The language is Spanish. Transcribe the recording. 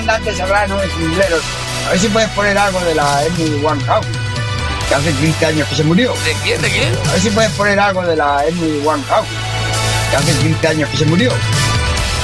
Dante Serrano es Milleros. A ver si puedes poner algo de la Amy Winehouse, que hace 15 años que se murió. ¿De quién? ¿De quién? A ver si puedes poner algo de la Amy Winehouse, que hace 15 años que se murió.